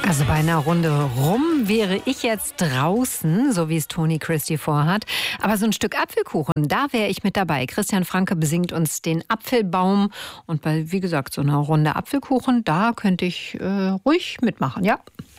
Also bei einer Runde rum wäre ich jetzt draußen, so wie es Tony Christie vorhat. Aber so ein Stück Apfelkuchen, da wäre ich mit dabei. Christian Franke besingt uns den Apfelbaum. Und bei, wie gesagt, so einer Runde Apfelkuchen, da könnte ich ruhig mitmachen, ja.